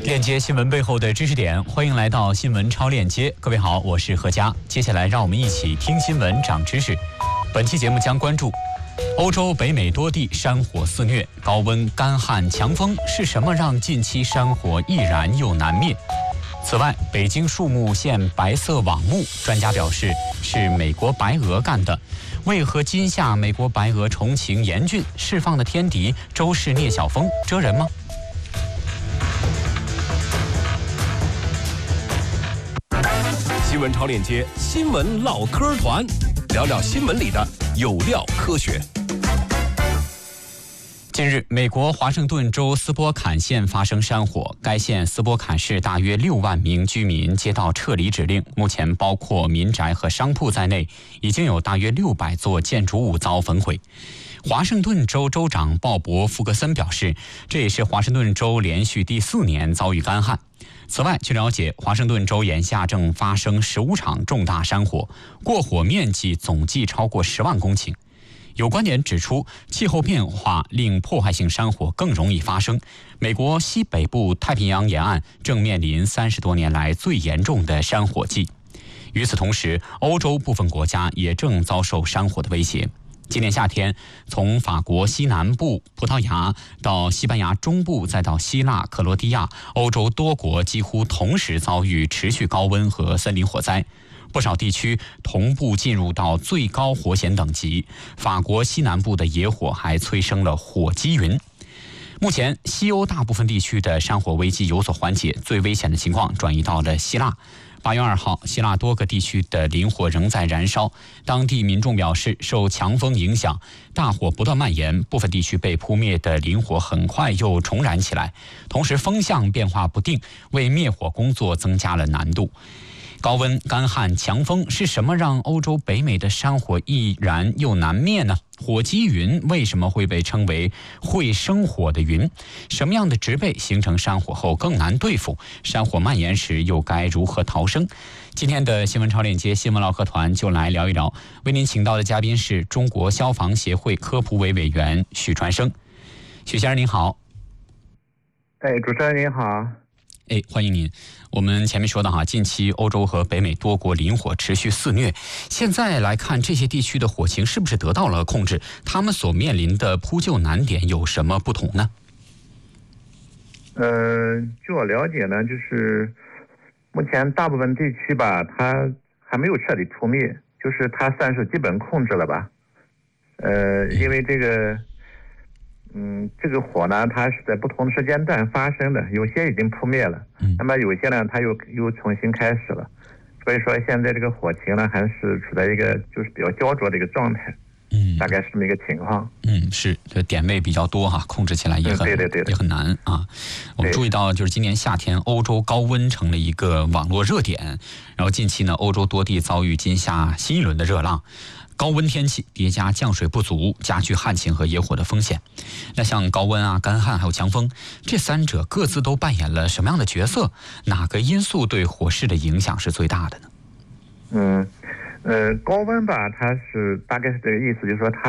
链接新闻背后的知识点，欢迎来到新闻超链接。各位好，我是何佳。接下来让我们一起听新闻长知识。本期节目将关注欧洲北美多地山火肆虐，高温、干旱、强风是什么让近期山火易燃又难灭？此外，北京树木现白色网目，专家表示是美国白俄干的。为何今夏美国白俄重情严峻，释放的天敌周氏聂小峰蜇人吗？ 新闻超链接，新闻唠嗑团，聊聊新闻里的有料科学。 近日，美国华盛顿州斯波坎县发生山火，该县斯波坎市大约6万名居民接到撤离指令，目前包括民宅和商铺在内，已经有大约600座建筑物遭焚毁。华盛顿州州长鲍勃·福格森表示，这也是华盛顿州连续第4年遭遇干旱。此外，据了解，华盛顿州眼下正发生15场重大山火，过火面积总计超过10万公顷。有观点指出，气候变化令破坏性山火更容易发生。美国西北部太平洋沿岸正面临30多年来最严重的山火季。与此同时，欧洲部分国家也正遭受山火的威胁。今年夏天，从法国西南部、葡萄牙到西班牙中部，再到希腊、克罗地亚，欧洲多国几乎同时遭遇持续高温和森林火灾。不少地区同步进入到最高火险等级，法国西南部的野火还催生了火积云。目前，西欧大部分地区的山火危机有所缓解，最危险的情况转移到了希腊。8月2号，希腊多个地区的林火仍在燃烧，当地民众表示，受强风影响，大火不断蔓延，部分地区被扑灭的林火很快又重燃起来，同时风向变化不定，为灭火工作增加了难度。高温、干旱、强风是什么让欧洲北美的山火易燃又难灭呢？火积云为什么会被称为会生火的云？什么样的植被形成山火后更难对付？山火蔓延时又该如何逃生？今天的新闻超链接新闻唠嗑团就来聊一聊，为您请到的嘉宾是中国消防协会科普委委员许传生。许先生您好。 主持人您好。 欢迎您。我们前面说到近期欧洲和北美多国林火持续肆虐，现在来看这些地区的火情是不是得到了控制？他们所面临的扑救难点有什么不同呢？ 据我了解呢，就是目前大部分地区吧，它还没有彻底扑灭，就是它算是基本控制了吧。因为这个火呢，它是在不同的时间段发生的，有些已经扑灭了，那么有些呢，它又重新开始了。所以说，现在这个火情呢，还是处在一个就是比较焦灼的一个状态。大概是这么一个情况。是，这点位比较多哈，控制起来也很难啊。我们注意到，就是今年夏天，欧洲高温成了一个网络热点，然后近期呢，欧洲多地遭遇今夏新一轮的热浪。高温天气叠加降水不足，加剧旱情和野火的风险。那像高温啊、干旱还有强风，这三者各自都扮演了什么样的角色？哪个因素对火势的影响是最大的呢？高温吧，它是大概是这个意思，就是说它